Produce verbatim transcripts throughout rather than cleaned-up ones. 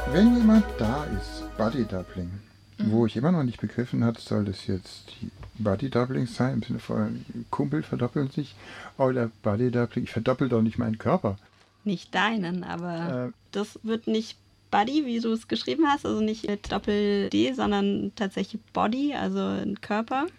Wenn jemand da ist, Buddy Doubling, Mhm. wo ich immer noch nicht begriffen habe, soll das jetzt die Buddy Doubling sein, im Sinne von Kumpel verdoppeln sich, oder Buddy Doubling, ich verdoppel doch nicht meinen Körper. Nicht deinen, aber Äh, das wird nicht Buddy, wie du es geschrieben hast, also nicht mit Doppel-D, sondern tatsächlich Body, also ein Körper.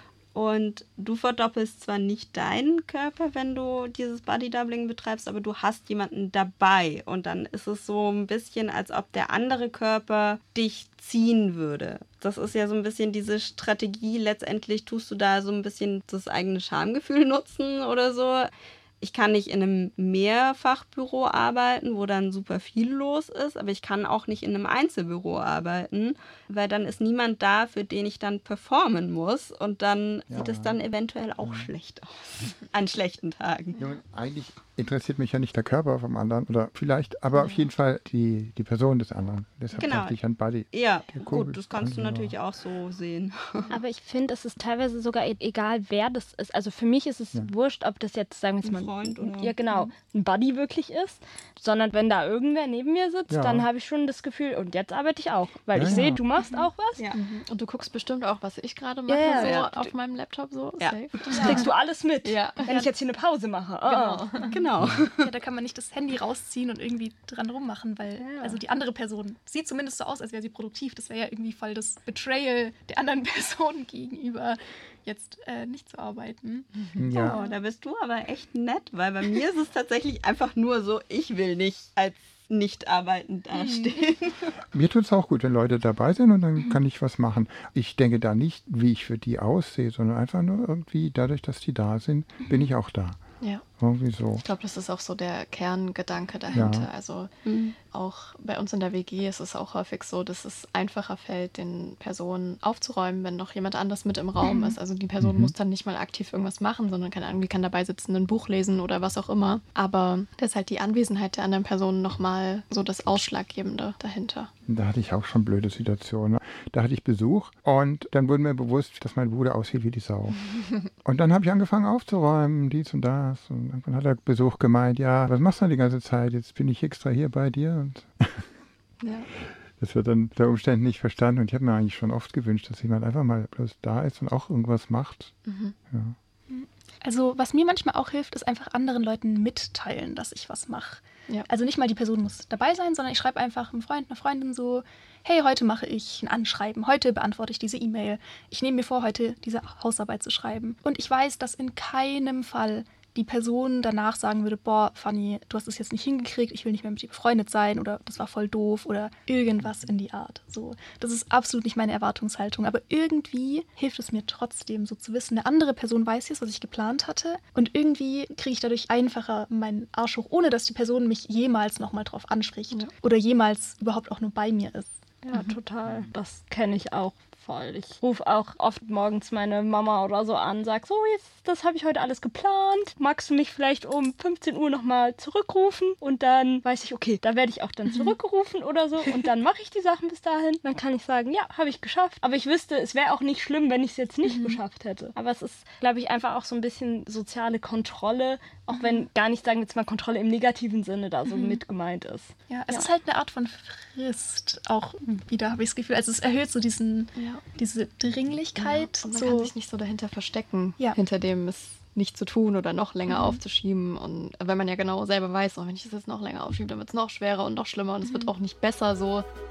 Und du verdoppelst zwar nicht deinen Körper, wenn du dieses Body-Doubling betreibst, aber du hast jemanden dabei. Und dann ist es so ein bisschen, als ob der andere Körper dich ziehen würde. Das ist ja so ein bisschen diese Strategie. Letztendlich tust du da so ein bisschen das eigene Schamgefühl nutzen oder so. Ich kann nicht in einem Mehrfachbüro arbeiten, wo dann super viel los ist, aber ich kann auch nicht in einem Einzelbüro arbeiten, weil dann ist niemand da, für den ich dann performen muss und dann Ja. sieht es dann eventuell auch schlecht aus, an schlechten Tagen. Nun, eigentlich interessiert mich ja nicht der Körper vom anderen, oder vielleicht, aber auf jeden Fall die, die Person des anderen. Deshalb Genau. dachte ich an Buddy. Ja, Der Kumpel. gut, das kannst du Ja. natürlich auch so sehen. Aber ich finde, es ist teilweise sogar e- egal, wer das ist. Also für mich ist es Ja. wurscht, ob das jetzt, sagen wir jetzt Ein mal, Freund oder- ja genau, ein Buddy wirklich ist, sondern wenn da irgendwer neben mir sitzt, Ja. dann habe ich schon das Gefühl, und jetzt arbeite ich auch, weil Ja, ich ja. sehe, du machst auch was. Ja. Und du guckst bestimmt auch, was ich gerade mache, Ja, ja, so ja. auf meinem Laptop so. Ja. Safe. Das kriegst du alles mit, Ja. wenn ich jetzt hier eine Pause mache. Ah. Genau. Genau. Ja, da kann man nicht das Handy rausziehen und irgendwie dran rummachen, weil Ja. also die andere Person sieht zumindest so aus, als wäre sie produktiv. Das wäre ja irgendwie voll das Betrayal der anderen Person gegenüber, jetzt äh, nicht zu arbeiten. Ja. Oh, da bist du aber echt nett, weil bei mir ist es tatsächlich einfach nur so, ich will nicht als nicht arbeitend dastehen. Mir tut es auch gut, wenn Leute dabei sind und dann kann ich was machen. Ich denke da nicht, wie ich für die aussehe, sondern einfach nur irgendwie, dadurch, dass die da sind, bin ich auch da. Ja. Irgendwie so. Ich glaube, das ist auch so der Kerngedanke dahinter. Ja. Also auch bei uns in der W G ist es auch häufig so, dass es einfacher fällt, den Personen aufzuräumen, wenn noch jemand anderes mit im Raum ist. Also die Person Mhm. muss dann nicht mal aktiv irgendwas machen, sondern keine Ahnung, die kann dabei sitzen, ein Buch lesen oder was auch immer. Aber da ist halt die Anwesenheit der anderen Person nochmal so das Ausschlaggebende dahinter. Da hatte ich auch schon blöde Situationen. Da hatte ich Besuch und dann wurde mir bewusst, dass mein Bruder aussieht wie die Sau. Und dann habe ich angefangen aufzuräumen, dies und das. Und dann hat der Besuch gemeint, ja, was machst du denn die ganze Zeit? Jetzt bin ich extra hier bei dir. Und Ja. das wird dann der Umständen nicht verstanden. Und ich habe mir eigentlich schon oft gewünscht, dass jemand einfach mal bloß da ist und auch irgendwas macht. Ja. Also was mir manchmal auch hilft, ist einfach anderen Leuten mitteilen, dass ich was mache. Ja. Also nicht mal die Person muss dabei sein, sondern ich schreibe einfach einem Freund, einer Freundin so, hey, heute mache ich ein Anschreiben, heute beantworte ich diese E-Mail. Ich nehme mir vor, heute diese Hausarbeit zu schreiben. Und ich weiß, dass in keinem Fall die Person danach sagen würde, boah, Fanny, du hast es jetzt nicht hingekriegt, ich will nicht mehr mit dir befreundet sein oder das war voll doof oder irgendwas in die Art. So, das ist absolut nicht meine Erwartungshaltung, aber irgendwie hilft es mir trotzdem, so zu wissen, eine andere Person weiß jetzt, was ich geplant hatte und irgendwie kriege ich dadurch einfacher meinen Arsch hoch, ohne dass die Person mich jemals nochmal drauf anspricht Ja. oder jemals überhaupt auch nur bei mir ist. Ja, total. Das kenne ich auch voll. Ich rufe auch oft morgens meine Mama oder so an, sag so, jetzt, das habe ich heute alles geplant. Magst du mich vielleicht um fünfzehn Uhr nochmal zurückrufen? Und dann weiß ich, okay, da werde ich auch dann zurückgerufen oder so. Und dann mache ich die Sachen bis dahin. Dann kann ich sagen, ja, habe ich geschafft. Aber ich wüsste, es wäre auch nicht schlimm, wenn ich es jetzt nicht geschafft hätte. Aber es ist, glaube ich, einfach auch so ein bisschen soziale Kontrolle, auch wenn gar nicht, sagen wir jetzt mal, Kontrolle im negativen Sinne da so mit gemeint ist. Ja, es Ja. ist halt eine Art von Frist, auch wieder habe ich das Gefühl. Also es erhöht so diesen, Ja. diese Dringlichkeit. Und man so. kann sich nicht so dahinter verstecken, Ja. hinter dem es nicht zu tun oder noch länger aufzuschieben. Und wenn man ja genau selber weiß, oh, wenn ich das jetzt noch länger aufschiebe, dann wird es noch schwerer und noch schlimmer und es wird auch nicht besser so.